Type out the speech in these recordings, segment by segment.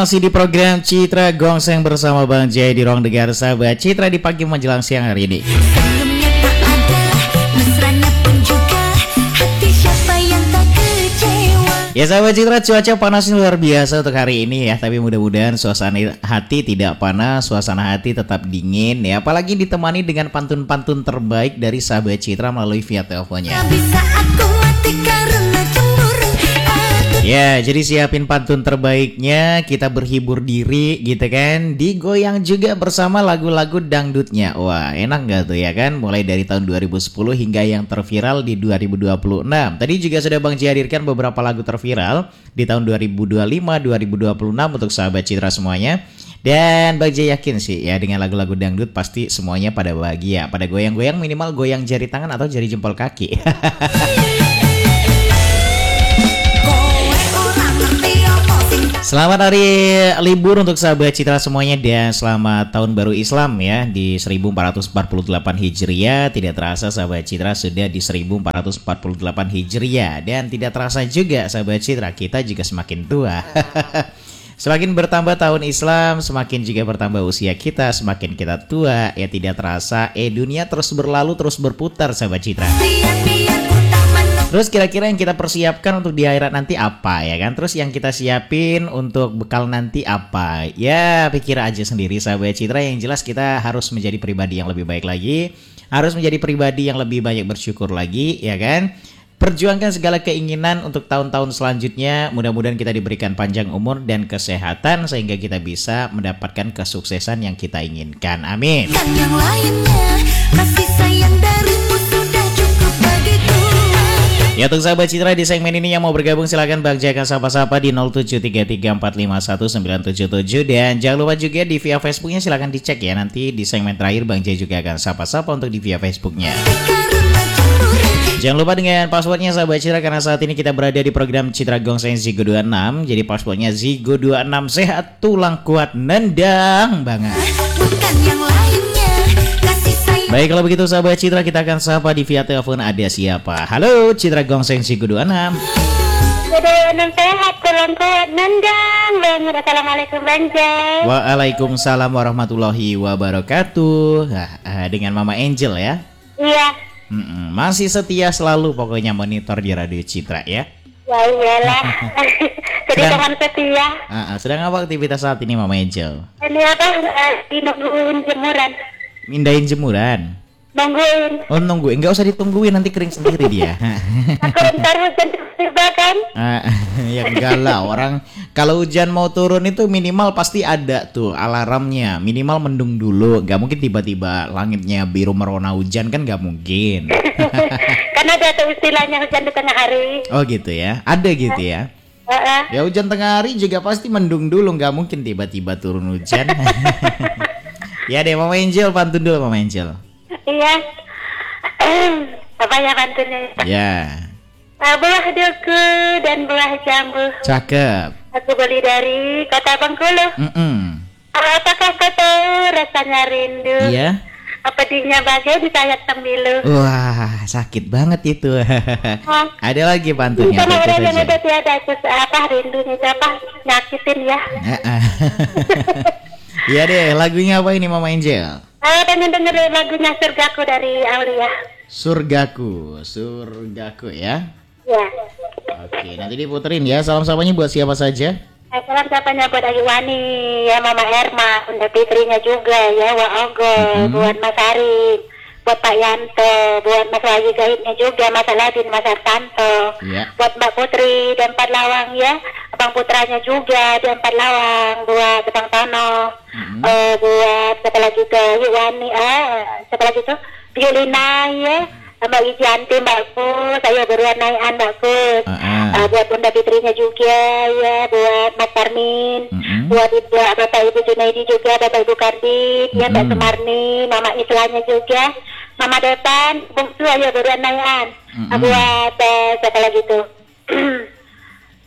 Masih di program Citra Gongseng bersama Bang Jai di Ruang Dengar Sahabat Citra di pagi menjelang siang hari ini. Senyumnya tak ada, mesranya pun juga, hati siapa yang tak kecewa. Ya sahabat Citra, cuaca panas luar biasa untuk hari ini ya. Tapi mudah-mudahan suasana hati tidak panas, suasana hati tetap dingin ya. Apalagi ditemani dengan pantun-pantun terbaik dari sahabat Citra melalui via teleponnya. Tak bisa aku mati karena cemburu. Ya, jadi siapin pantun terbaiknya, kita berhibur diri gitu kan. Digoyang juga bersama lagu-lagu dangdutnya. Wah, enak gak tuh ya kan? Mulai dari tahun 2010 hingga yang terviral di 2026. Tadi juga sudah Bang Ji hadirkan beberapa lagu terviral di tahun 2025, 2026 untuk sahabat Citra semuanya. Dan Bang Ji yakin sih ya dengan lagu-lagu dangdut pasti semuanya pada bahagia, pada goyang-goyang, minimal goyang jari tangan atau jari jempol kaki. Selamat hari libur untuk sahabat Citra semuanya dan selamat tahun baru Islam ya di 1448 Hijriah. Tidak terasa sahabat Citra sudah di 1448 Hijriah dan tidak terasa juga sahabat Citra kita juga semakin tua. Semakin bertambah tahun Islam, semakin juga bertambah usia kita, semakin kita tua. Ya tidak terasa dunia terus berlalu, terus berputar sahabat Citra. Terus kira-kira yang kita persiapkan untuk di akhirat nanti apa ya kan? Terus yang kita siapin untuk bekal nanti apa? Ya pikir aja sendiri sahabat Citra. Yang jelas kita harus menjadi pribadi yang lebih baik lagi, harus menjadi pribadi yang lebih banyak bersyukur lagi ya kan? Perjuangkan segala keinginan untuk tahun-tahun selanjutnya. Mudah-mudahan kita diberikan panjang umur dan kesehatan sehingga kita bisa mendapatkan kesuksesan yang kita inginkan. Amin. Kan yang lainnya, kasih sayang darimu sudah cukup bagiku. Ya untuk sahabat Citra di segmen ini yang mau bergabung silakan Bang Jai akan sapa-sapa di 0733451977 dan jangan lupa juga di via Facebooknya silakan dicek ya, nanti di segmen terakhir Bang Jai juga akan sapa-sapa untuk di via Facebooknya. Jangan lupa dengan passwordnya sahabat Citra karena saat ini kita berada di program Citra Gongseng Zigo 26. Jadi passwordnya Zigo 26, sehat tulang kuat nendang banget. Bukan yang lainnya, kasih sayang. Baik kalau begitu sahabat Citra kita akan sapa di via telepon. Ada siapa? Halo Citra Gongseng Zigo 26. Udah sehat, tulang kuat, nendang banget. Assalamualaikum Bang Jai. Waalaikumsalam warahmatullahi wabarakatuh. Dengan Mama Angel ya. Iya. Masih setia selalu pokoknya monitor di Radio Citra ya. Ya iyalah. Jadi teman setia. Sedang apa aktivitas saat ini Mama Angel? Ini apa? Nungguin jemuran. Mindahin jemuran. Nungguin. Oh nungguin, nggak usah ditungguin nanti kering sendiri dia. Aku ntar hujan tiba kan? Ya enggak lah, orang kalau hujan mau turun itu minimal pasti ada tuh alarmnya. Minimal mendung dulu, nggak mungkin tiba-tiba langitnya biru merona hujan kan nggak mungkin. Karena ada tuh istilahnya hujan di tengah hari. Oh gitu ya, ada gitu ya. Ya hujan tengah hari juga pasti mendung dulu, nggak mungkin tiba-tiba turun hujan. Ya deh Mama Angel, pantun dulu Mama Angel. Iya. Apa ya pantunnya? Ya. Buah duku dan buah jambu. Cakep. Aku beli dari kota Bengkulu. Apakah kau tahu rasanya rindu? Iya. Pedihnya bagai di sayap sembilu. Wah, sakit banget itu. Ada lagi pantunnya. Sama apa orang yang saja? udah tiada apa rindunya siapa nyakitin ya. Iya deh, lagunya apa ini Mama Angel? Pengen denger lagunya Surgaku dari Aulia. Surgaku ya. Ya. Oke, nanti diputerin ya. Salam-salamnya buat siapa saja? Salam sapanya buat Ayu Wani, ya Mama Erma, Bunda Fitrinya juga ya, Wa Ogol, buat Mas Arif, buat Pak Yanto, buat Mas Wahyu Gaibnya juga, Mas Aladin, Mas Artanto, buat Mbak Putri dan Empat Lawang ya, Abang Putranya juga di Empat Lawang, buat Bang Tono, buat siapa lagi tuh, Ayu Wani, siapa lagi tuh, Violina ya. Mbak Wijanti, Mbak Kus, saya berwarnaan Mbak Kus, buat Bunda Fitrinya juga ya, buat Mas Parmin, buat Bapak Ibu Junaidi juga, Bapak Ibu Kardi, ya Mbak Sumarni, Mama Islanya juga, Mama Depan, Bungsu ya berwarnaan, buat siapa lagi tuh,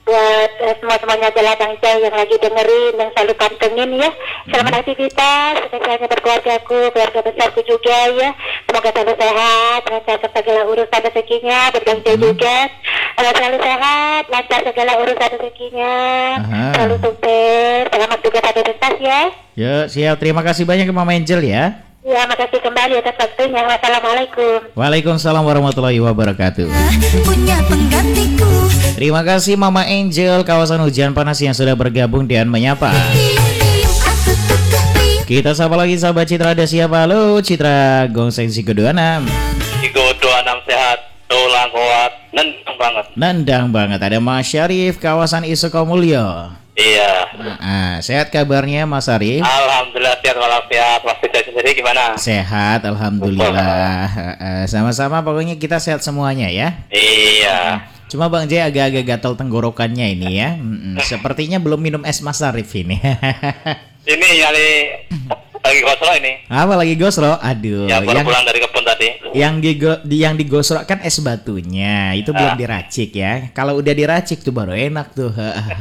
buat semua-semuanya adalah Bang Jai yang lagi dengerin, yang selalu pantengin ya. Selamat aktivitas, spesialnya berkeluargaku, keluarga besarku juga ya. Semoga selalu sehat, lancar segala urusan rezekinya, buat Bang Jai juga. Selalu sehat, lancar segala urusan rezekinya, selalu sukses, selamat tugas sampai tuntas ya. Yuk, siap. Terima kasih banyak Mama Angel ya. Ya, makasih kembali atas waktunya. Wassalamualaikum. Waalaikumsalam warahmatullahi wabarakatuh. Punya penggantiku. Terima kasih Mama Angel, kawasan hujan panas yang sudah bergabung dan menyapa. Aku tetap piu. Kita sapa lagi sahabat Citra, ada siapa? Halo Citra, Gongseng si ke-26. Sigo 26 sehat, tulang kuat, nendang banget. Nendang banget, ada Mas Syarif, kawasan Isukomulyo. Iya. Sehat kabarnya Mas Syarif? Alhamdulillah sehat walafiat. Mas Fitri sendiri gimana? Sehat, alhamdulillah. Sama-sama, pokoknya kita sehat semuanya ya. Iya. Cuma Bang Jay agak-agak gatal tenggorokannya ini ya. Sepertinya belum minum es Mas Syarif ini. Ini nyali lagi gosro ini. Apa lagi gosro? Aduh, Ya baru pulang dari kebun tadi. yang digosrok kan es batunya, itu belum diracik ya. Kalau udah diracik tuh baru enak tuh.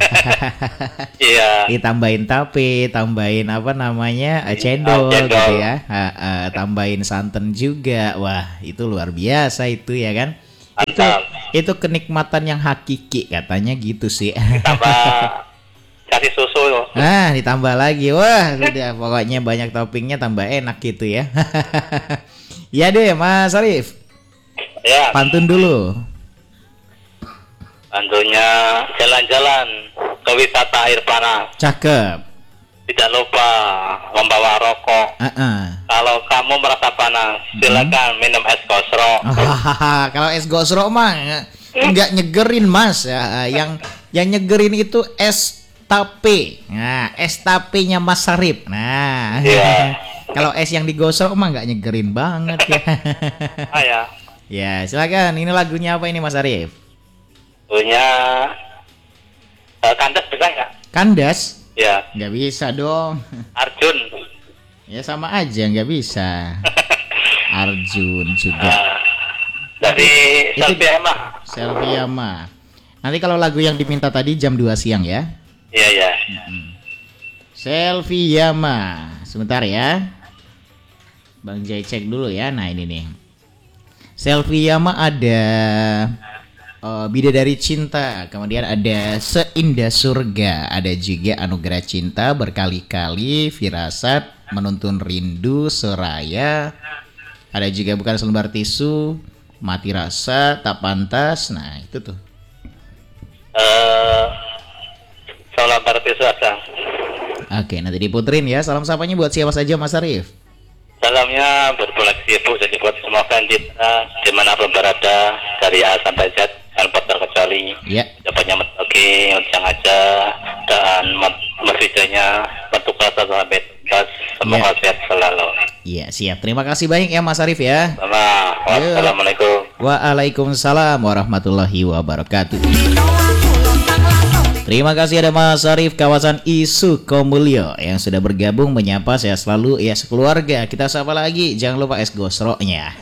Iya. Ditambahin tape, tambahin apa namanya cendol cendol. gitu ya. Tambahin santan juga. Wah, itu luar biasa itu ya kan. Mantap. Itu kenikmatan yang hakiki katanya gitu sih. Tambah kasih susu loh. Ditambah lagi. Wah, sudah pokoknya banyak toppingnya tambah enak gitu ya. Ya deh, Mas Arif. Ya. Pantun dulu. Pantunnya jalan-jalan ke wisata air panas. Cakep. Tidak lupa membawa rokok. Kalau kamu merasa panas, silakan minum es gosro. Kalau es gosro mah nggak nyegerin Mas ya. Yang nyegerin itu es tape. Nah, es tapenya Mas Sarip. Nah. Iya. Kalau es yang digosok mah nggak nyegerin banget ya. Ya. Ya, silakan. Ini lagunya apa ini Mas Arif? Punya kandas bisa nggak? Kandas? Ya. Nggak bisa dong. Arjun. Ya sama aja nggak bisa. Arjun juga. Dari Itu- Selfie Emma. Selviama. Nanti kalau lagu yang diminta tadi jam 2 siang ya. Iya ya. Selviama. Sebentar ya. Bang Jai cek dulu ya. Nah ini nih. Selviama ada Bidadari Cinta. Kemudian ada Seindah Surga. Ada juga Anugerah Cinta Berkali-kali, Firasat, Menuntun Rindu, Seraya. Ada juga Bukan Selembar Tisu, Mati Rasa, Tak Pantas. Nah itu tuh. Salam Barti Suasa. Oke, nanti diputerin ya. Salam sapanya buat siapa saja Mas Arif? Salamnya berkoleksi ibu, jadi buat semua fan Citra dimanapun berada dari A sampai Z tanpa terkecuali. Ya. Dapatnya oke, ucang aja dan mesijanya bertukar sampai tuntas. Semoga sehat selalu. Iya, siap. Terima kasih banyak ya Mas Arif ya. Sama. Wassalamualaikum. Waalaikumsalam warahmatullahi wabarakatuh. Terima kasih ada Mas Arif kawasan Isukomulyo yang sudah bergabung menyapa saya selalu ya sekeluarga. Kita sapa lagi, jangan lupa es gosroknya.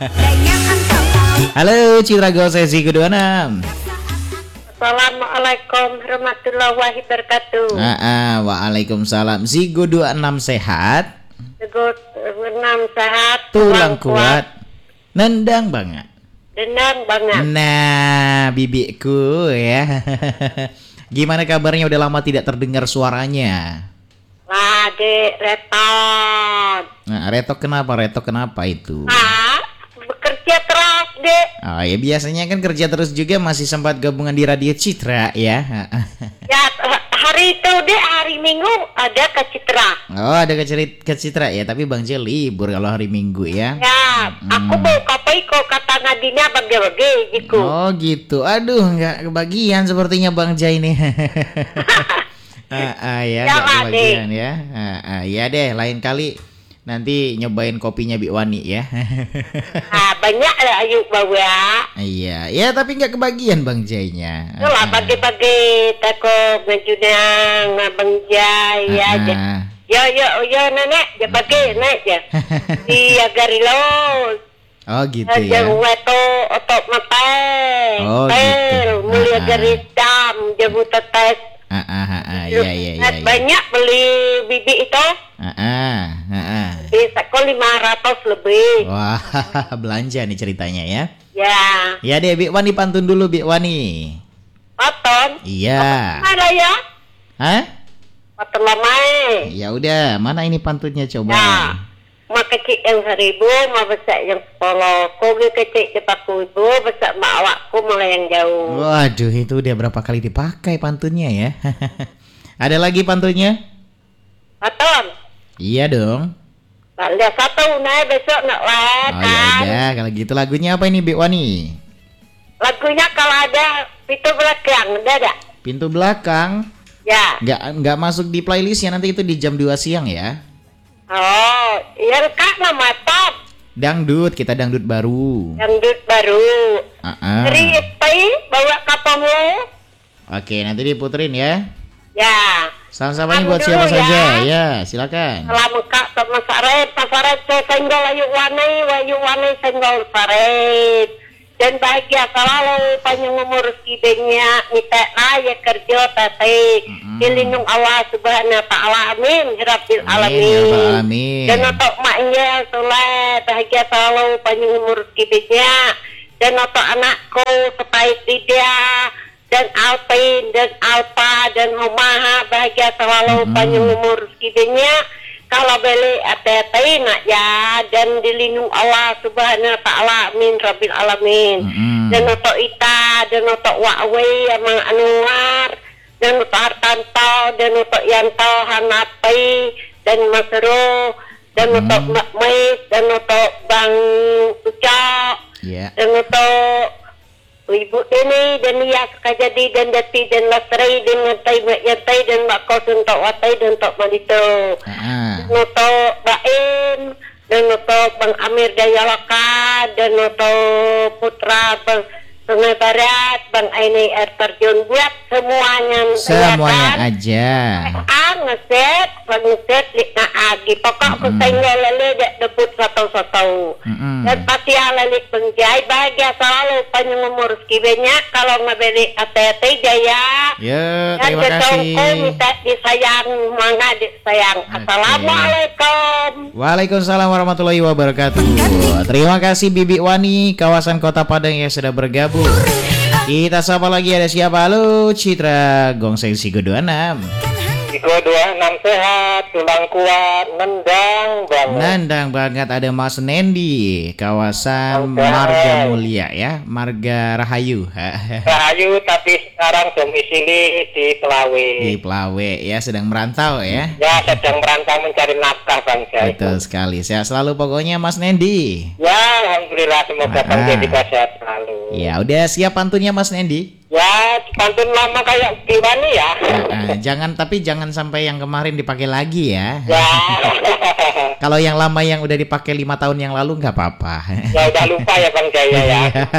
Halo Citra Gosesi ke-26. Assalamualaikum warahmatullahi wabarakatuh. Waalaikumsalam. Zigo 26 sehat, Enam sehat, tulang kuat, nendang banget. denang banget. Nah, bibiku ya. Gimana kabarnya? Udah lama tidak terdengar suaranya. Lagi repot. Nah, Reto kenapa itu? Bekerja keras deh. Oh ya, biasanya kan kerja terus juga, masih sempat gabungan di Radio Citra ya. Ya hari itu deh, hari Minggu ada ke Citra. Oh, ada ke Citra ya, tapi Bang Jel libur kalau hari Minggu ya. Ya, aku mau kapai kok kata ngadinya bagi-bagi gitu. Oh gitu. Aduh, nggak kebagian sepertinya Bang Jai nih. Ya, nggak Jangan, kebagian ya. Ya deh, lain kali nanti nyobain kopinya Bi Wani ya. Banyak lah ayo bawa. Iya, ya tapi nggak kebagian Bang Jainya. Itulah bagi-bagi tako ngajunang Bang Jai ya aja. Yo nenek, ya bagi naik ya. Iya garilo. Oh gitu ya. Jamu itu otot mateng. Oh, gitu. Mulia gerisam, jamu tetes. Iya. Banyak beli bibit itu. Bisa kok 500 lebih. Wah, belanja nih ceritanya ya. Ya. Ya deh, Bik Wani pantun dulu, Bik Wani. Paton. Iya. Mana ya? Hah? Paton lamai. Ya udah, mana ini pantunnya coba? Ya. Mak kecil yang 1000, mak besar yang 10. Kogi kecil dipaku ibu, besar mak awakku mulai yang jauh. Waduh, itu udah berapa kali dipakai pantunnya ya? Ada lagi pantunnya? Paton. Iya dong. Ada satu naik besok nak Oh ya kan. udah, kalau gitu lagunya apa ini, Bik Wani? Lagunya kalau ada pintu belakang, ada? Pintu belakang. Ya. Nggak masuk di playlistnya, nanti itu di jam 2 siang ya. Oh, iya kak nama top. Dangdut, kita dangdut baru. Dangdut baru. Dari bawa kapamu. Oke, nanti diputerin ya. Ya. Sama-sama nih buat Dulu siapa ya. saja. Ya, silakan. Salam kak sama Saret, Saret senggol wayu wani senggol Saret. Dan bahagia selalu panjang umur kibengnya minta ya kerja tete. Dilindung Allah Subhanahu wa taala amin ya rabbil alamin. Amin. Dan untuk maknya soleh bahagia selalu panjang umur kibengnya. Dan untuk anakku sebaik dia dan Alpin dan Alpa dan Omaha bahagia selalu panjang umur kibengnya. Kalau beli hati-hati nak ya, dan dilindung Allah Subhanahu wa taala amin rabbil alamin. Dan untuk Ita dan untuk Wakwe Amang Anwar dan untuk Hartanto dan untuk Yanto Hanapi dan Masro dan untuk Mbak Mais dan untuk Bang Ucok dan untuk Ibu ini dan Nia Sekajadi dan Dati dan Lastri dan Nyantai Mbak Yantai dan Mbak Kos untuk Watai dan untuk Malito. Untuk Mbak In dan untuk Bang Amir Dayalaka dan untuk Putra Bang Sungai Barat, Bang Aini Air Terjun buat semuanya aja. Ngeset, likna agi. Pokok kesenggol lele dek debut satu-satu. Dan pasti lele pengjai bahagia selalu panjang umur skibenya kalau ngebeli ATT jaya. Ya, dan terima kasih. Minta disayang, mangga disayang. Assalamualaikum. Waalaikumsalam warahmatullahi wabarakatuh. Terima kasih Bibi Wani, kawasan Kota Padang yang sudah bergabung. Kita sapa lagi, ada siapa? Halo Citra Gongseng Sigo 26. Sigo 26 sehat, tulang kuat, nendang banget. Ada Mas Nendi, kawasan Marga Mulia ya, Marga Rahayu. Rahayu tapi sekarang domisili di Pelawe. Di Pelawe ya, sedang merantau ya. Ya, sedang merantau mencari nafkah Bang Jai. Betul sekali, sehat selalu pokoknya Mas Nendi. Ya, alhamdulillah semoga Bang Jai sehat selalu. Ya, udah siap pantunnya Mas Nendi? Ya, pantun lama kayak Diwani ya. Jangan sampai yang kemarin dipakai lagi ya. Ya. Kalau yang lama yang udah dipakai 5 tahun yang lalu nggak apa-apa. Ya udah lupa ya Bang Jaya ya.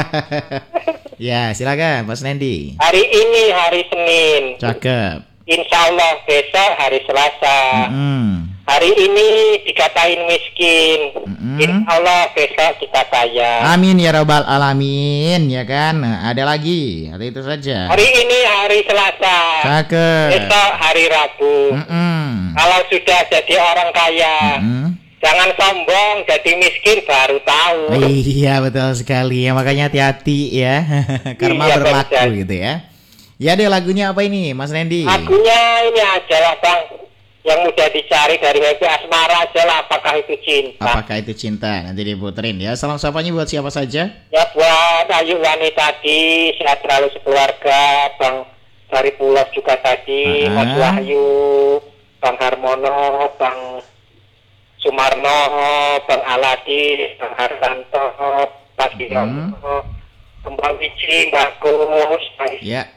Ya, silakan Mas Nendi. Hari ini hari Senin. Cakep. Insya Allah besok hari Selasa. Hari ini dikatain miskin. Insya Allah besok kita kaya. Amin ya robbal alamin, ya kan. Ada lagi, atau itu saja. Hari ini hari Selasa. Cakep. Besok hari Rabu. Kalau sudah jadi orang kaya, jangan sombong, jadi miskin baru tahu. Iya betul sekali ya, makanya hati-hati ya. Karma iya, berlaku betul. gitu ya. Ya deh, lagunya apa ini Mas Nendi? Lagunya ini aja lah Bang, yang mudah dicari dari Happy Asmara aja lah, apakah itu cinta. Apakah itu cinta? Nanti diputerin ya. Salam sapanya buat siapa saja? Ya buat Ayu Wani tadi, sehat selalu sekeluarga. Bang dari Pulau juga tadi, Mas Wahyu, Bang Harmono, Bang Sumarno, Bang Aladi, Bang Hartanto, Pak Diono, Kembang Biji, Bagus, Ya.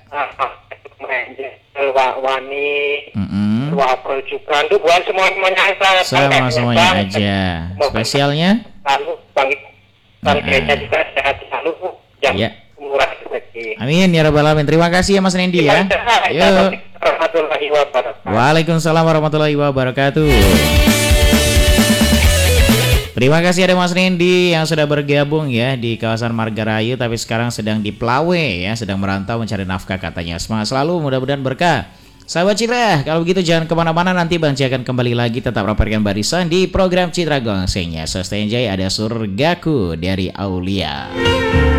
Wak Wani, Wapel juga. Untuk buat semuanya Semuanya aja. Spesialnya? Lalu Bang Gereja juga sehat selalu. Ya. Murah rezeki. Amin ya rabbal alamin. Terima kasih ya Mas Nendi ya. Yuk. Warahmatullahi wabarakatuh. Waalaikumsalam warahmatullahi wabarakatuh. Terima kasih ada Mas Nindi yang sudah bergabung ya di kawasan Margarayu, tapi sekarang sedang di Plawe ya, sedang merantau mencari nafkah katanya. Semangat selalu, mudah-mudahan berkah. Sahabat Citra, kalau begitu jangan kemana-mana, nanti Bang Ci akan kembali lagi, tetap rapatkan barisan di program Citra Gongsengnya. So stay enjoy, ada Surgaku dari Aulia.